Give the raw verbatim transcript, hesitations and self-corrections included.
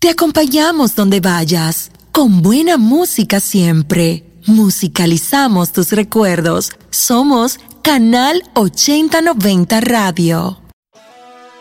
Te acompañamos donde vayas, con buena música siempre. Musicalizamos tus recuerdos. Somos Canal ochenta noventa Radio.